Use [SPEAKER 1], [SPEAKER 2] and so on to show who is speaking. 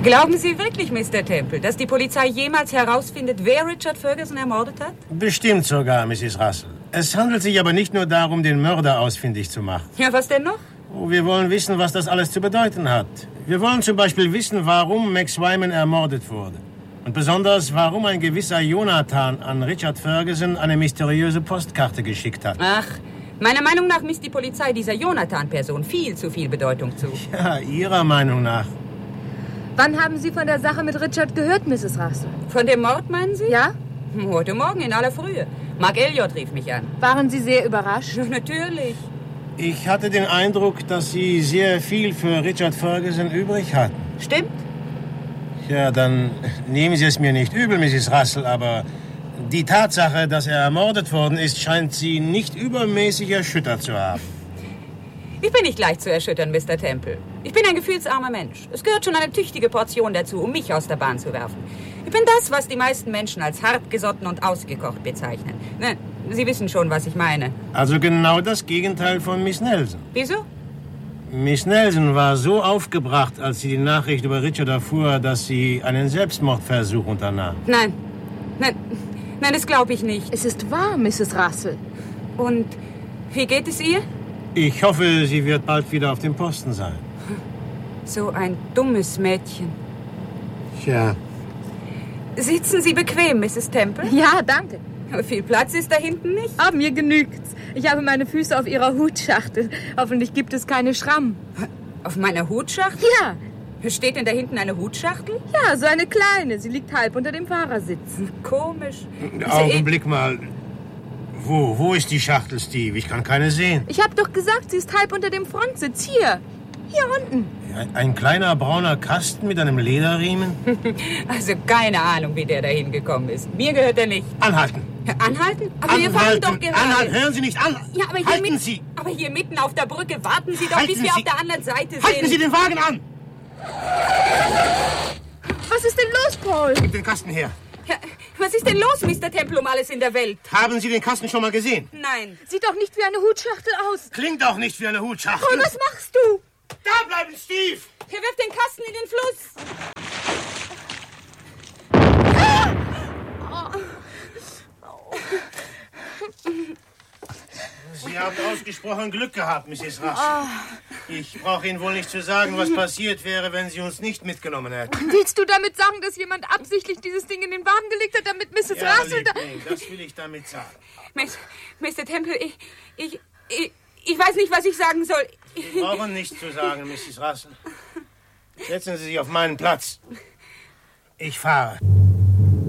[SPEAKER 1] Glauben Sie wirklich, Mr. Temple, dass die Polizei jemals herausfindet, wer Richard Ferguson ermordet hat?
[SPEAKER 2] Bestimmt sogar, Mrs. Russell. Es handelt sich aber nicht nur darum, den Mörder ausfindig zu machen.
[SPEAKER 1] Ja, was denn noch?
[SPEAKER 2] Oh, wir wollen wissen, was das alles zu bedeuten hat. Wir wollen zum Beispiel wissen, warum Max Wyman ermordet wurde. Und besonders, warum ein gewisser Jonathan an Richard Ferguson eine mysteriöse Postkarte geschickt hat.
[SPEAKER 1] Ach, meiner Meinung nach misst die Polizei dieser Jonathan-Person viel zu viel Bedeutung zu.
[SPEAKER 2] Ja, Ihrer Meinung nach.
[SPEAKER 3] Wann haben Sie von der Sache mit Richard gehört, Mrs. Russell?
[SPEAKER 1] Von dem Mord, meinen Sie?
[SPEAKER 3] Ja?
[SPEAKER 1] Heute Morgen in aller Frühe. Mark Elliott rief mich an.
[SPEAKER 3] Waren Sie sehr überrascht?
[SPEAKER 1] Ja, natürlich.
[SPEAKER 2] Ich hatte den Eindruck, dass Sie sehr viel für Richard Ferguson übrig hatten.
[SPEAKER 1] Stimmt?
[SPEAKER 2] Ja, dann nehmen Sie es mir nicht übel, Mrs. Russell, aber die Tatsache, dass er ermordet worden ist, scheint Sie nicht übermäßig erschüttert zu haben.
[SPEAKER 1] Ich bin nicht leicht zu erschüttern, Mr. Temple. Ich bin ein gefühlsarmer Mensch. Es gehört schon eine tüchtige Portion dazu, um mich aus der Bahn zu werfen. Ich bin das, was die meisten Menschen als hartgesotten und ausgekocht bezeichnen. Ne, Sie wissen schon, was ich meine.
[SPEAKER 2] Also genau das Gegenteil von Miss Nelson.
[SPEAKER 1] Wieso?
[SPEAKER 2] Miss Nelson war so aufgebracht, als sie die Nachricht über Richard erfuhr, dass sie einen Selbstmordversuch unternahm.
[SPEAKER 1] Nein, das glaube ich nicht.
[SPEAKER 3] Es ist wahr, Mrs. Russell.
[SPEAKER 1] Und wie geht es ihr?
[SPEAKER 2] Ich hoffe, sie wird bald wieder auf dem Posten sein.
[SPEAKER 1] So ein dummes Mädchen.
[SPEAKER 2] Tja.
[SPEAKER 1] Sitzen Sie bequem, Mrs. Temple?
[SPEAKER 3] Ja, danke.
[SPEAKER 1] Aber viel Platz ist da hinten nicht.
[SPEAKER 3] Aber mir genügt's. Ich habe meine Füße auf Ihrer Hutschachtel. Hoffentlich gibt es keine Schrammen.
[SPEAKER 1] Auf meiner Hutschachtel?
[SPEAKER 3] Ja.
[SPEAKER 1] Steht denn da hinten eine Hutschachtel?
[SPEAKER 3] Ja, so eine kleine. Sie liegt halb unter dem Fahrersitz.
[SPEAKER 1] Komisch.
[SPEAKER 2] Augenblick mal. Wo ist die Schachtel, Steve? Ich kann keine sehen.
[SPEAKER 3] Ich habe doch gesagt, sie ist halb unter dem Frontsitz. Hier unten.
[SPEAKER 2] Ein kleiner brauner Kasten mit einem Lederriemen?
[SPEAKER 1] Also keine Ahnung, wie der da hingekommen ist. Mir gehört er nicht.
[SPEAKER 2] Anhalten.
[SPEAKER 1] Anhalten? Aber wir fahren doch gerade.
[SPEAKER 2] Anhalten, hören Sie nicht an.
[SPEAKER 1] Ja, aber hier
[SPEAKER 2] Halten Sie.
[SPEAKER 1] Aber hier mitten auf der Brücke warten Sie doch,
[SPEAKER 2] Halten
[SPEAKER 1] bis wir
[SPEAKER 2] Sie.
[SPEAKER 1] auf der anderen Seite sind.
[SPEAKER 2] Halten Sie den Wagen an!
[SPEAKER 3] Was ist denn los, Paul?
[SPEAKER 2] Gib den Kasten her.
[SPEAKER 1] Ja, was ist denn los, Mr. Temple, um alles in der Welt?
[SPEAKER 2] Haben Sie den Kasten schon mal gesehen?
[SPEAKER 1] Nein.
[SPEAKER 3] Sieht doch nicht wie eine Hutschachtel aus.
[SPEAKER 2] Klingt auch nicht wie eine Hutschachtel.
[SPEAKER 3] Paul, was machst du?
[SPEAKER 2] Da bleiben, Steve!
[SPEAKER 1] Er wirft den Kasten in den Fluss.
[SPEAKER 2] Sie haben ausgesprochen Glück gehabt, Mrs. Russell. Ich brauche Ihnen wohl nicht zu sagen, was passiert wäre, wenn Sie uns nicht mitgenommen hätten.
[SPEAKER 3] Willst du damit sagen, dass jemand absichtlich dieses Ding in den Wagen gelegt hat, damit Mrs.
[SPEAKER 2] Ja,
[SPEAKER 3] Russell da...
[SPEAKER 2] Liebling, das will ich damit sagen.
[SPEAKER 1] Mr. Temple, ich weiß nicht, was ich sagen soll.
[SPEAKER 2] Sie brauchen nichts zu sagen, Mrs. Russell. Setzen Sie sich auf meinen Platz. Ich fahre.